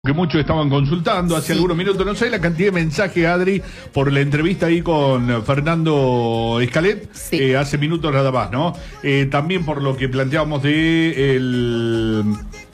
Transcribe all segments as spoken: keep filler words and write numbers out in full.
Que muchos estaban consultando hace sí. algunos minutos, no sé la cantidad de mensajes, Adri, por la entrevista ahí con Fernando Escalet, sí. eh, hace minutos nada más, ¿no? Eh, también por lo que planteábamos de el,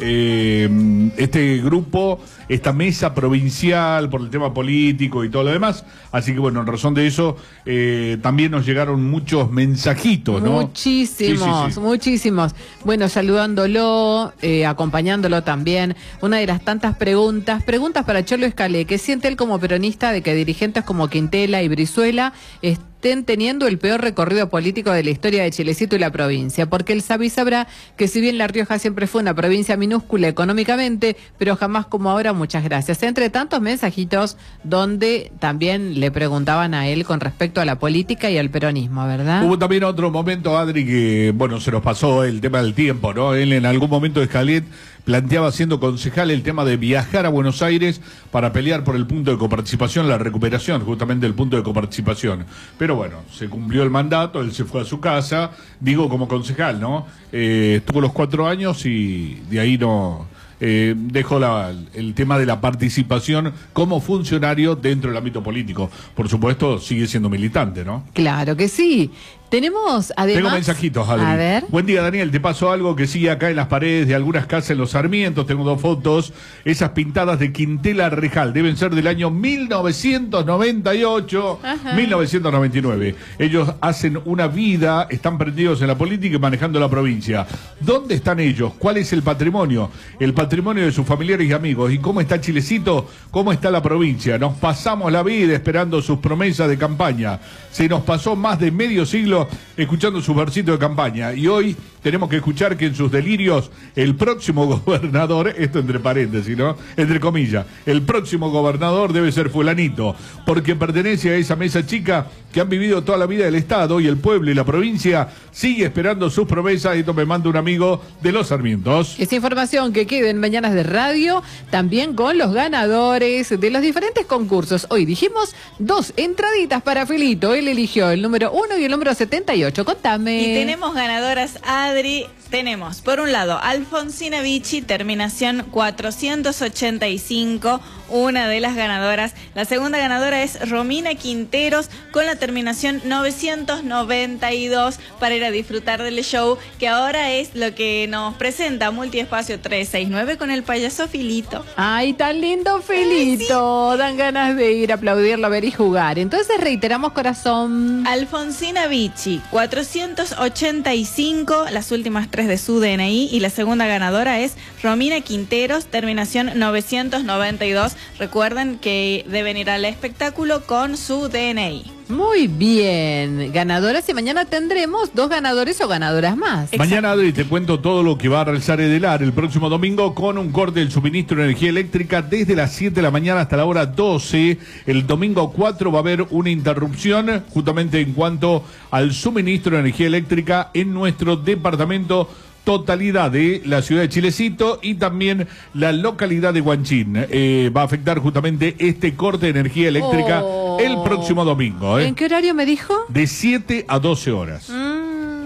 eh, este grupo, esta mesa provincial, por el tema político y todo lo demás, así que bueno, en razón de eso, eh, también nos llegaron muchos mensajitos, ¿no? Muchísimos, sí, sí, sí. muchísimos. Bueno, saludándolo, eh, acompañándolo también, una de las tantas preguntas Preguntas, preguntas para Cholo Escalet. ¿Qué siente él como peronista de que dirigentes como Quintela y Brizuela estén teniendo el peor recorrido político de la historia de Chilecito y la provincia? Porque él sabe y sabrá que si bien La Rioja siempre fue una provincia minúscula económicamente, pero jamás como ahora, muchas gracias. Entre tantos mensajitos donde también le preguntaban a él con respecto a la política y al peronismo, ¿verdad? Hubo también otro momento, Adri, que bueno, se nos pasó el tema del tiempo, ¿no? Él en algún momento de Escalet planteaba siendo concejal el tema de viajar a Buenos Aires para pelear por el punto de coparticipación, la recuperación justamente del punto de coparticipación. Pero bueno, se cumplió el mandato, él se fue a su casa, digo como concejal, ¿no? Eh, estuvo los cuatro años y de ahí no... Eh, dejó la, el tema de la participación como funcionario dentro del ámbito político. Por supuesto, sigue siendo militante, ¿no? Claro que sí. Tenemos además... Tengo mensajitos, Adri. A ver. Buen día, Daniel. Te paso algo que sigue acá en las paredes de algunas casas en Los Sarmientos. Tengo dos fotos. Esas pintadas de Quintela Rejal deben ser del año mil novecientos noventa y ocho, Ajá. mil novecientos noventa y nueve. Ellos hacen una vida, están prendidos en la política y manejando la provincia. ¿Dónde están ellos? ¿Cuál es el patrimonio? El patrimonio de sus familiares y amigos. ¿Y cómo está Chilecito? ¿Cómo está la provincia? Nos pasamos la vida esperando sus promesas de campaña. Se nos pasó más de medio siglo escuchando sus versitos de campaña y hoy tenemos que escuchar que en sus delirios el próximo gobernador, esto entre paréntesis, ¿no? Entre comillas, el próximo gobernador debe ser fulanito, porque pertenece a esa mesa chica que han vivido toda la vida del Estado y el pueblo y la provincia sigue esperando sus promesas. Esto me manda un amigo de Los Sarmientos. Esa información que queda en Mañanas de Radio, también con los ganadores de los diferentes concursos. Hoy dijimos dos entraditas para Filito, él eligió el número uno y el número setenta y ocho, contame. Y tenemos ganadoras, Adri, tenemos por un lado Alfonsina Vichy, terminación cuatrocientos ochenta y cinco, una de las ganadoras. La segunda ganadora es Romina Quinteros con la terminación novecientos noventa y dos para ir a disfrutar del show que ahora es lo que nos presenta Multiespacio trescientos sesenta y nueve con el payaso Filito. Ay, tan lindo Filito, sí. Dan ganas de ir a aplaudirlo, a ver y jugar. Entonces reiteramos, corazón. Alfonsina Vichy, cuatrocientos ochenta y cinco, las últimas tres de su D N I, y la segunda ganadora es Romina Quinteros, terminación novecientos noventa y dos. Recuerden que deben ir al espectáculo con su D N I. Muy bien, ganadoras, y mañana tendremos dos ganadores o ganadoras más. Exacto. Mañana, Adri, te cuento todo lo que va a realizar Edelar el próximo domingo con un corte del suministro de energía eléctrica desde las siete de la mañana hasta la hora doce. El domingo cuatro va a haber una interrupción justamente en cuanto al suministro de energía eléctrica en nuestro departamento. Totalidad de la ciudad de Chilecito y también la localidad de Huanchín. Eh, va a afectar justamente este corte de energía eléctrica oh. el próximo domingo. ¿eh? ¿En qué horario me dijo? De siete a doce horas. Mm.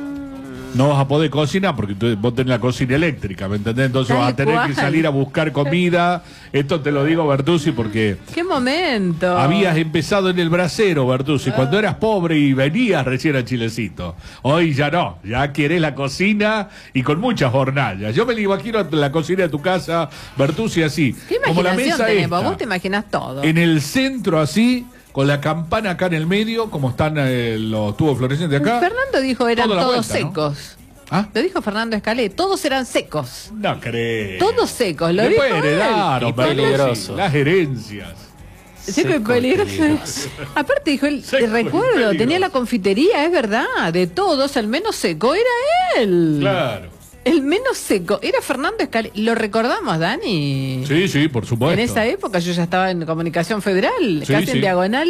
No vas a poder cocinar porque tú, vos tenés la cocina eléctrica, ¿me entendés? Entonces Tal vas a tener cual. que salir a buscar comida. Esto te lo digo, Bertuzzi, porque... ¡Qué momento! Habías empezado en el brasero, Bertuzzi, oh. cuando eras pobre y venías recién a Chilecito. Hoy ya no, ya querés la cocina y con muchas hornallas. Yo me imagino a la cocina de tu casa, Bertuzzi, así. ¿Qué como la mesa tenemos? esta, Vos te imaginás todo. En el centro, así... con la campana acá en el medio, como están eh, los tubos fluorescentes acá. Fernando dijo eran todos vuelta, secos. ¿no? ¿Ah? Lo dijo Fernando Escalet, todos eran secos. No creo. Todos secos, lo Después dijo heredaron, él. Peligroso. Las herencias. Seco y peligroso. Aparte dijo él, te recuerdo, tenía la confitería, es verdad, de todos, el menos seco era él. Claro. El menos seco era Fernando Escalet. ¿Lo recordamos, Dani? Sí, sí, por supuesto. En esa época yo ya estaba en Comunicación Federal, sí, casi sí. en diagonal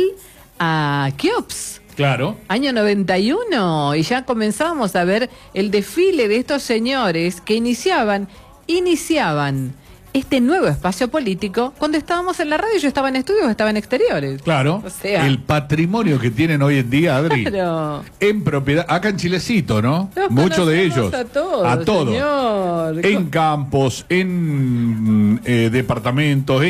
a Kiops. Claro. Año noventa y uno, y ya comenzábamos a ver el desfile de estos señores que iniciaban, iniciaban este nuevo espacio político. Cuando estábamos en la radio, yo estaba en estudios, estaba en exteriores. Claro. O sea, el patrimonio que tienen hoy en día, Adri, claro, en propiedad, acá en Chilecito, ¿no? Los Muchos de ellos. A todos. A todos. Señor. En campos, en eh, departamentos,